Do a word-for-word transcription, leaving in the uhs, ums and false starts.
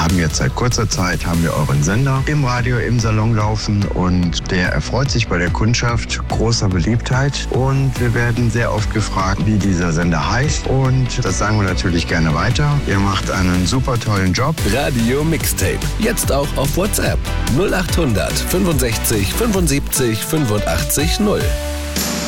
haben jetzt seit kurzer Zeit haben wir euren Sender im Radio, im Salon laufen und der erfreut sich bei der Kundschaft großer Beliebtheit und wir werden sehr oft gefragt, wie dieser Sender heißt und das sagen wir natürlich gerne weiter. Ihr macht einen super tollen Job. Radio Mixtape, jetzt auch auf WhatsApp null acht hundert fünfundsechzig fünfundsiebzig fünfundachtzig null.